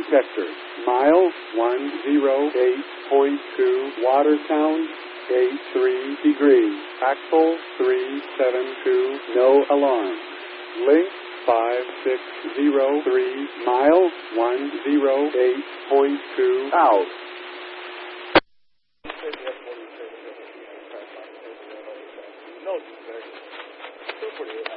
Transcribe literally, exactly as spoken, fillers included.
vector. Mile one oh eight point two, Watertown, eight three degrees. Axle three seven two, no alarm. Link five six zero three, mile one oh eight point two, out. No,